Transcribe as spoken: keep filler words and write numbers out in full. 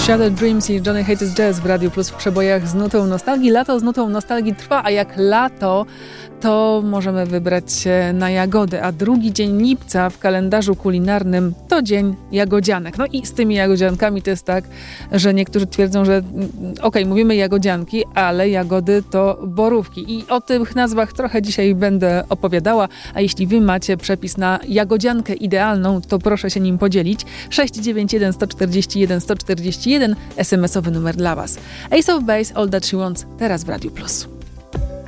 Shattered Dreams i Johnny Hates Jazz w Radiu Plus w przebojach z nutą nostalgii. Lato z nutą nostalgii trwa, a jak lato, to możemy wybrać się na jagody, a drugi dzień lipca w kalendarzu kulinarnym to dzień jagodzianek. No i z tymi jagodziankami to jest tak, że niektórzy twierdzą, że okej, okay, mówimy jagodzianki, ale jagody to borówki. I o tych nazwach trochę dzisiaj będę opowiadała, a jeśli wy macie przepis na jagodziankę idealną, to proszę się nim podzielić. sześć dziewięć jeden, sto czterdzieści jeden, sto czterdzieści jeden, es em esowy numer dla was. Ace of Base, All That She Wants, teraz w Radiu Plus.